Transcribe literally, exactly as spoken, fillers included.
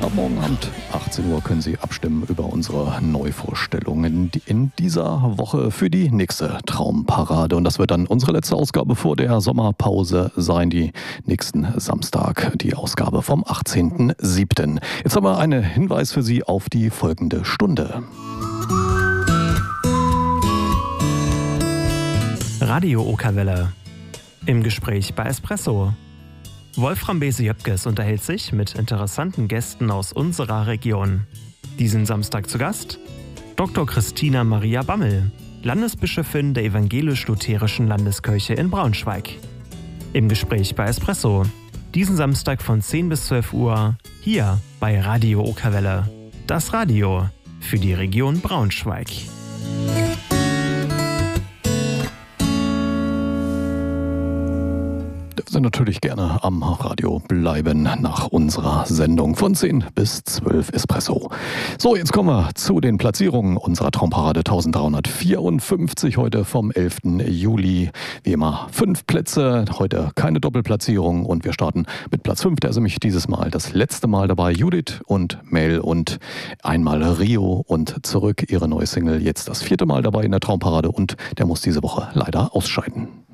Ab morgen Abend achtzehn Uhr können Sie abstimmen über unsere Neuvorstellungen in dieser Woche für die nächste Traumparade. Und das wird dann unsere letzte Ausgabe vor der Sommerpause sein, die nächsten Samstag, die Ausgabe vom achtzehnten siebten Jetzt haben wir einen Hinweis für Sie auf die folgende Stunde. Radio Okerwelle. Im Gespräch bei Espresso. Wolfram Bese-Jöpkes unterhält sich mit interessanten Gästen aus unserer Region. Diesen Samstag zu Gast Doktor Christina Maria Bammel, Landesbischöfin der Evangelisch-Lutherischen Landeskirche in Braunschweig. Im Gespräch bei Espresso. Diesen Samstag von zehn bis zwölf Uhr hier bei Radio Okerwelle. Das Radio für die Region Braunschweig. Sie dürfen natürlich gerne am Radio bleiben nach unserer Sendung von zehn bis zwölf Espresso. So, jetzt kommen wir zu den Platzierungen unserer Traumparade dreizehnhundertvierundfünfzig heute vom elften Juli. Wie immer fünf Plätze, heute keine Doppelplatzierung und wir starten mit Platz fünf. Der ist nämlich dieses Mal das letzte Mal dabei. Judith und Mel und einmal Rio und zurück, ihre neue Single, jetzt das vierte Mal dabei in der Traumparade und der muss diese Woche leider ausscheiden.